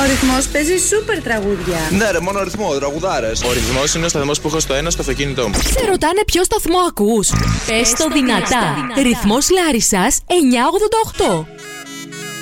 Ο Ρυθμός παίζει σούπερ τραγούδια. Ναι, ρε, μόνο ρυθμό, τραγουδάρες. Ο Ρυθμός είναι ο σταθμός που έχω στο ένα στο αυτοκίνητό μου. Σε ρωτάνε ποιο σταθμό ακούς. Πες το δυνατά. Ρυθμός Λάρισσας 988.